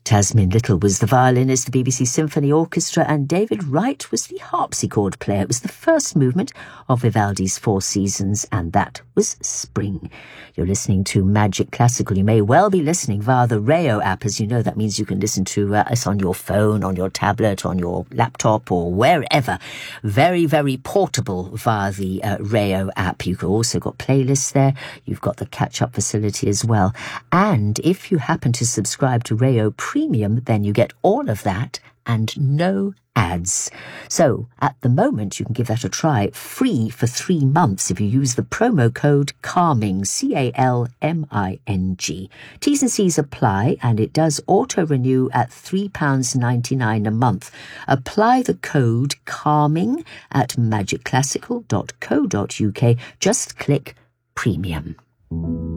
Tasmin Little was the violinist, the BBC Symphony Orchestra, and David Wright was the harpsichord player. It was the first movement of Vivaldi's Four Seasons, and that was Spring. You're listening to Magic Classical. You may well be listening via the Rayo app. As you know, that means you can listen to us on your phone, on your tablet, on your laptop, or wherever. Very, very portable via the Rayo app. You've also got playlists there. You've got the catch-up facility as well. And if you happen to subscribe to Rayo Premium, then you get all of that and no ads. So at the moment, you can give that a try free for 3 months if you use the promo code CALMING, CALMING. T's and C's apply, and it does auto-renew at £3.99 a month. Apply the code CALMING at magicclassical.co.uk. Just click Premium.